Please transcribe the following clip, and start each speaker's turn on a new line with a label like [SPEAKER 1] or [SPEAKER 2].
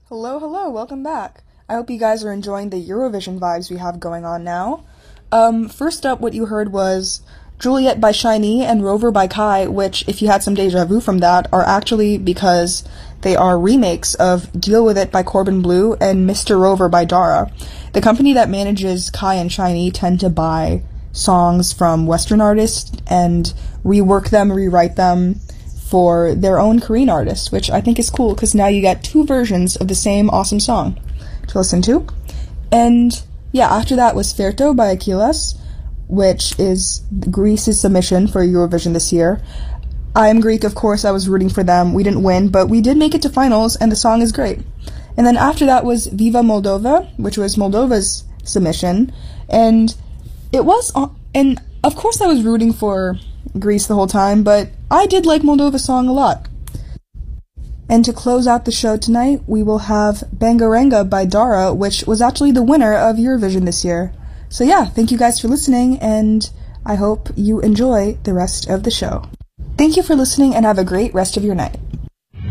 [SPEAKER 1] Hello, hello, welcome back. I hope you guys are enjoying the Eurovision vibes we have going on now. First up, what you heard was Juliet by SHINee and Rover by Kai, which, if you had some deja vu from that, are actually because they are remakes of Deal With It by Corbin Bleu and Mr. Rover by Dara. The company that manages Kai and SHINee tend to buy songs from Western artists and rework them, rewrite them for their own Korean artists, which I think is cool because now you get two versions of the same awesome song to listen to. And yeah, after that was Ferto by Achilles, which is Greece's submission for Eurovision this year. I am Greek, of course, I was rooting for them. We didn't win, but we did make it to finals, and the song is great. And then after that was Viva Moldova, which was Moldova's submission, and it was, and of course I was rooting for Greece the whole time, but I did like Moldova's song a lot. And to close out the show tonight, we will have Bangaranga by Dara, which was actually the winner of Eurovision this year. So yeah, thank you guys for listening, and I hope you enjoy the rest of the show. Thank you for listening, and have a great rest of your night.